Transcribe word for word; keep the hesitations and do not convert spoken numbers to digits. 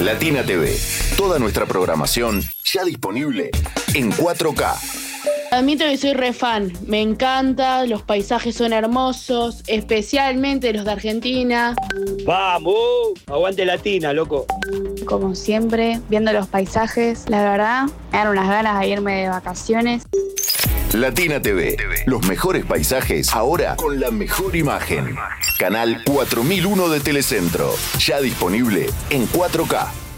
Latina T V. Toda nuestra programación ya disponible en cuatro K. Admito que soy re fan, me encanta, los paisajes son hermosos, especialmente los de Argentina. ¡Vamos! Aguante Latina, loco. Como siempre, viendo los paisajes, la verdad, me dan unas ganas de irme de vacaciones. Latina T V, los mejores paisajes, ahora con la mejor imagen. Canal cuatro mil uno de Telecentro, ya disponible en cuatro K.